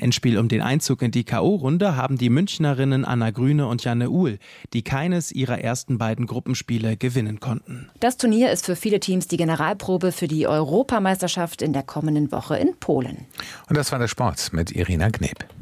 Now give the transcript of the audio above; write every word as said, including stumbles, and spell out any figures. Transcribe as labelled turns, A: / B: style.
A: Endspiel um den Einzug in die K O-Runde haben die Münchnerinnen Anna Grüne und Janne Uhl, die keines ihrer ersten beiden Gruppenspiele gewinnen konnten.
B: Das Turnier ist für viele Teams die Generalprobe für die Europameisterschaft in der kommenden Woche in Polen.
C: Und das war der Sport mit Irina Kneb.